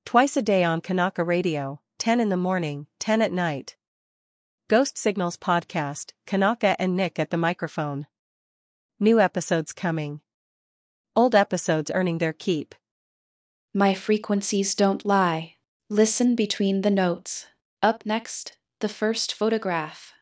Twice a day on Kanaka Radio, 10 in the morning, 10 at night. Ghost Signals Podcast, Kanaka and Nick at the microphone. New episodes coming. Old episodes earning their keep. My frequencies don't lie. Listen between the notes. Up next, the first photograph.